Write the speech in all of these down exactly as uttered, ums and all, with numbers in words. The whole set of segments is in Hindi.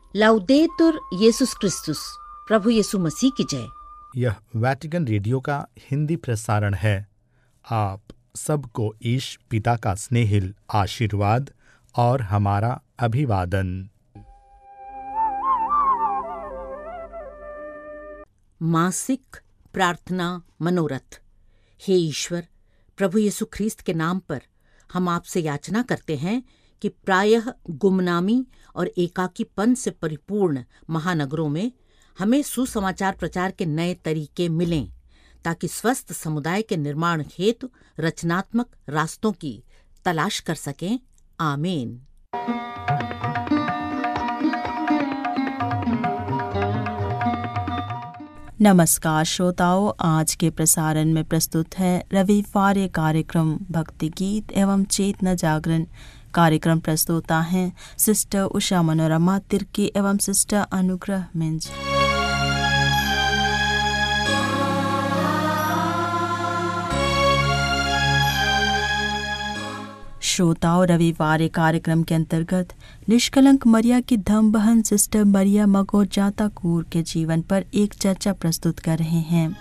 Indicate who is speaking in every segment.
Speaker 1: लाउदेतुर येसुस क्रिस्तुस, प्रभु यीशु मसीह की जय।
Speaker 2: यह वैटिकन रेडियो का हिंदी प्रसारण है। आप सबको ईश पिता का स्नेहिल आशीर्वाद और हमारा अभिवादन।
Speaker 1: मासिक प्रार्थना मनोरथ। हे ईश्वर, प्रभु यीशु ख्रीस्त के नाम पर हम आपसे याचना करते हैं कि प्रायः गुमनामी और एकाकीपन से परिपूर्ण महानगरों में हमें सुसमाचार प्रचार के नए तरीके मिलें, ताकि स्वस्थ समुदाय के निर्माण हेतु रचनात्मक रास्तों की तलाश कर सकें। आमीन।
Speaker 3: नमस्कार श्रोताओं, आज के प्रसारण में प्रस्तुत है रविवार कार्यक्रम भक्ति गीत एवं चेतना जागरण। कार्यक्रम प्रस्तुता हैं सिस्टर उषा मनोरमा तिर्की एवं सिस्टर अनुग्रह मिंज। श्रोताओं, रविवार कार्यक्रम के अंतर्गत निष्कलंक मरिया की धम बहन सिस्टर मरिया मगो जाताकूर के जीवन पर एक चर्चा प्रस्तुत कर रहे हैं।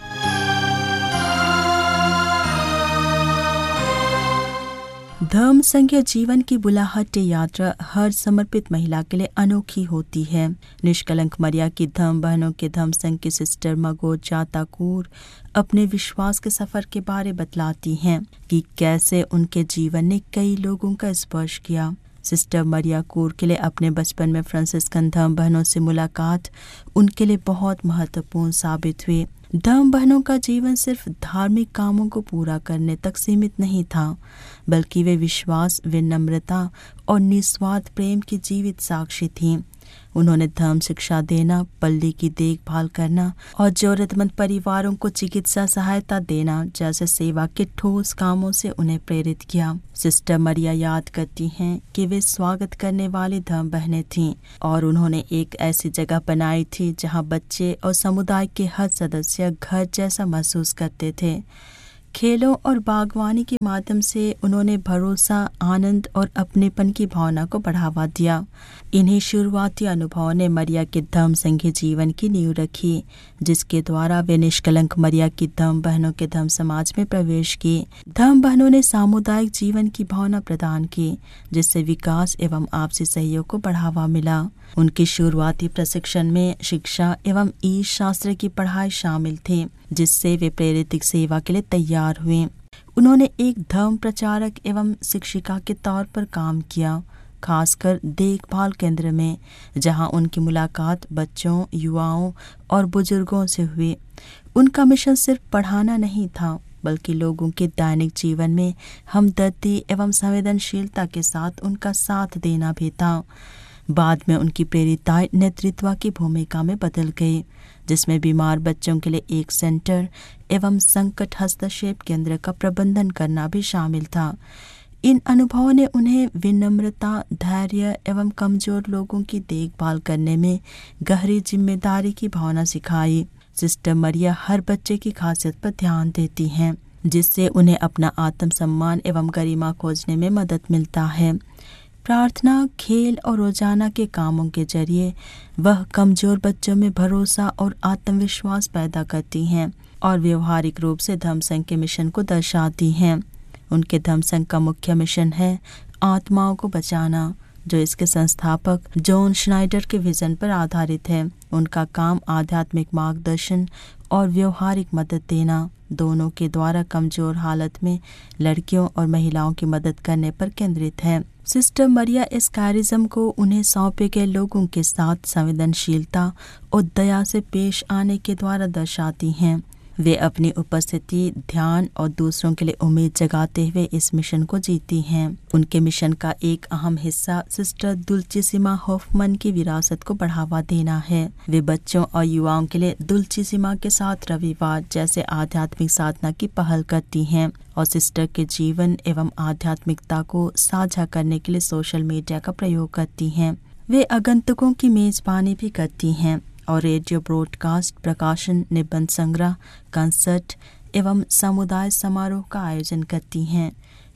Speaker 3: धर्म संघीय जीवन की बुलाहट यात्रा हर समर्पित महिला के लिए अनोखी होती है। निष्कलंक मरिया की धर्म बहनों के धर्म संघ की सिस्टर मगो जाताकूर अपने विश्वास के सफर के बारे बतलाती हैं कि कैसे उनके जीवन ने कई लोगों का स्पर्श किया। सिस्टर मरिया कूर के लिए अपने बचपन में फ्रांसिस्कन धर्म बहनों से मुलाकात उनके लिए बहुत महत्वपूर्ण साबित हुई। धर्म बहनों का जीवन सिर्फ धार्मिक कामों को पूरा करने तक सीमित नहीं था, बल्कि वे विश्वास, विनम्रता और निस्वार्थ प्रेम की जीवित साक्षी थीं। उन्होंने धर्म शिक्षा देना, पल्ली की देखभाल करना और जरूरतमंद परिवारों को चिकित्सा सहायता देना जैसे सेवा के ठोस कामों से उन्हें प्रेरित किया। सिस्टर मरिया याद करती हैं कि वे स्वागत करने वाली धर्म बहनें थीं और उन्होंने एक ऐसी जगह बनाई थी जहां बच्चे और समुदाय के हर सदस्य घर जैसा महसूस करते थे। खेलों और बागवानी के माध्यम से उन्होंने भरोसा, आनंद और अपनेपन की भावना को बढ़ावा दिया। इन्हीं शुरुआती अनुभवों ने मरिया के धर्म संघीय जीवन की नींव रखी, जिसके द्वारा वे निष्कलंक मरिया की धर्म बहनों के धर्म समाज में प्रवेश की। धर्म बहनों ने सामुदायिक जीवन की भावना प्रदान की, जिससे विकास एवं आपसी सहयोग को बढ़ावा मिला। उनकी शुरुआती प्रशिक्षण में शिक्षा एवं ईश शास्त्र की पढ़ाई शामिल थी, जिससे वे प्रेरित सेवा के लिए तैयार हुए। उन्होंने एक धर्म प्रचारक एवं शिक्षिका के तौर पर काम किया, खासकर देखभाल केंद्र में, जहां उनकी मुलाकात बच्चों, युवाओं और बुजुर्गों से हुई। उनका मिशन सिर्फ पढ़ाना नहीं था, बल्कि लोगों के दैनिक जीवन में हमदर्दी एवं संवेदनशीलता के साथ उनका साथ देना भी था। बाद में उनकी प्रेरिताएं नेतृत्व की भूमिका में बदल गई, जिसमें बीमार बच्चों के लिए एक सेंटर एवं संकट हस्तक्षेप केंद्र का प्रबंधन करना भी शामिल था। इन अनुभवों ने उन्हें विनम्रता, धैर्य एवं कमजोर लोगों की देखभाल करने में गहरी जिम्मेदारी की भावना सिखाई। सिस्टर मरिया हर बच्चे की खासियत पर ध्यान देती हैं, जिससे उन्हें अपना आत्मसम्मान एवं गरिमा खोजने में मदद मिलता है। प्रार्थना, खेल और रोजाना के कामों के जरिए वह कमजोर बच्चों में भरोसा और आत्मविश्वास पैदा करती हैं और व्यवहारिक रूप से धर्म संघ के मिशन को दर्शाती हैं। उनके धर्म संघ का मुख्य मिशन है आत्माओं को बचाना, जो इसके संस्थापक जॉन श्नाइडर के विजन पर आधारित है। उनका काम आध्यात्मिक मार्गदर्शन और व्यवहारिक मदद देना, दोनों के द्वारा कमजोर हालत में लड़कियों और महिलाओं की मदद करने पर केंद्रित है। सिस्टर मरिया इस कैरिज्म को उन्हें सौंपे गए लोगों के साथ संवेदनशीलता और दया से पेश आने के द्वारा दर्शाती हैं। वे अपनी उपस्थिति, ध्यान और दूसरों के लिए उम्मीद जगाते हुए इस मिशन को जीती हैं। उनके मिशन का एक अहम हिस्सा सिस्टर दुल्चिसिमा होफमन की विरासत को बढ़ावा देना है। वे बच्चों और युवाओं के लिए दुल्चिसिमा के साथ रविवार जैसे आध्यात्मिक साधना की पहल करती हैं और सिस्टर के जीवन एवं आध्यात्मिकता को साझा करने के लिए सोशल मीडिया का प्रयोग करती हैं। वे आगंतुकों की मेजबानी भी करती हैं और रेडियो ब्रॉडकास्ट, प्रकाशन, निबंध संग्रह, कंसर्ट एवं समुदाय समारोह का आयोजन करती हैं।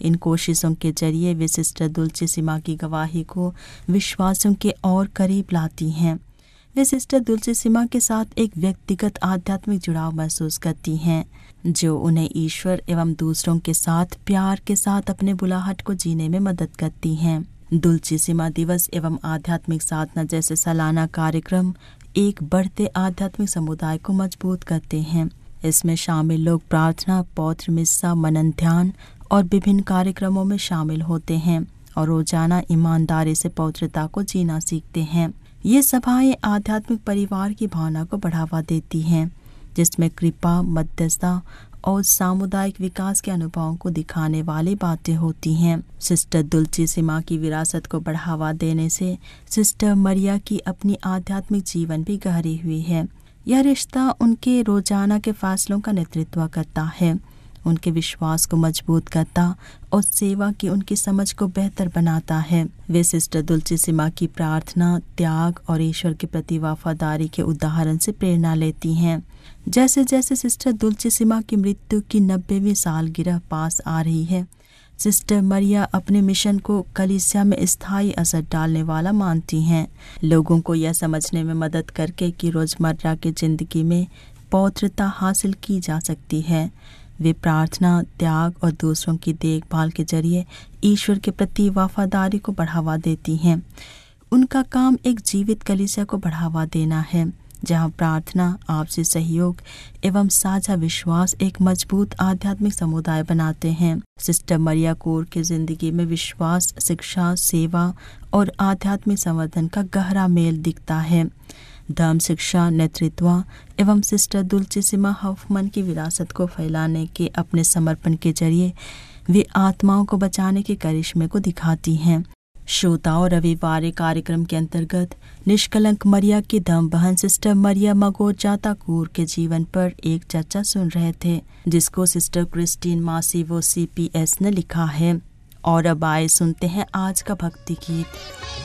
Speaker 3: इन कोशिशों के जरिए वे सिस्टर दुल्चेसिमा की गवाही को विश्वासियों के और करीब लाती हैं। वे सिस्टर दुल्चेसिमा के साथ एक व्यक्तिगत आध्यात्मिक जुड़ाव महसूस करती हैं, जो उन्हें ईश्वर एवं दूसरों के साथ प्यार के साथ अपने बुलाहट को जीने में मदद करती हैं। दुल्चेसिमा दिवस एवं आध्यात्मिक साधना जैसे सालाना कार्यक्रम एक बढ़ते आध्यात्मिक समुदाय को मजबूत करते हैं। इसमें शामिल लोग प्रार्थना, पौत्र मिस्सा, मनन, ध्यान और विभिन्न कार्यक्रमों में शामिल होते हैं और रोजाना ईमानदारी से पवित्रता को जीना सीखते हैं। ये सभाएं आध्यात्मिक परिवार की भावना को बढ़ावा देती हैं, जिसमें कृपा, मध्यस्थता और सामुदायिक विकास के अनुभवों को दिखाने वाली बातें होती हैं। सिस्टर दुल्चेसिमा की विरासत को बढ़ावा देने से सिस्टर मरिया की अपनी आध्यात्मिक जीवन भी गहरी हुई है। यह रिश्ता उनके रोजाना के फैसलों का नेतृत्व करता है, उनके विश्वास को मजबूत करता और सेवा की उनकी समझ को बेहतर बनाता है। वे सिस्टर दुल्चेसिमा की प्रार्थना, त्याग और ईश्वर के प्रति वफादारी के उदाहरण से प्रेरणा लेती हैं। जैसे जैसे सिस्टर दुल्चेसिमा की मृत्यु की नब्बेवीं सालगिरह पास आ रही है, सिस्टर मरिया अपने मिशन को कलीसिया में स्थायी असर डालने वाला मानती हैं। लोगों को यह समझने में मदद करके कि रोजमर्रा की जिंदगी में पवित्रता हासिल की जा सकती है। वे प्रार्थना, त्याग और दूसरों की देखभाल के जरिए ईश्वर के प्रति वफादारी को बढ़ावा देती हैं। उनका काम एक जीवित कलीसिया को बढ़ावा देना है, जहां प्रार्थना, आपसी सहयोग एवं साझा विश्वास एक मजबूत आध्यात्मिक समुदाय बनाते हैं। सिस्टर मरिया कोर की जिंदगी में विश्वास, शिक्षा, सेवा और आध्यात्मिक संवर्धन का गहरा मेल दिखता है। धर्म शिक्षा, नेतृत्व एवं सिस्टर दुल्चेसिमा हॉफमन की विरासत को फैलाने के अपने समर्पण के जरिए वे आत्माओं को बचाने के करिश्मे को दिखाती हैं। श्रोताओं, रविवार कार्यक्रम के अंतर्गत निष्कलंक मरिया की धर्म बहन सिस्टर मरिया मगोजाता कूर के जीवन पर एक चर्चा सुन रहे थे, जिसको sister Christine मासिवो C P S ने लिखा है। और अब आए सुनते हैं आज का भक्ति गीत।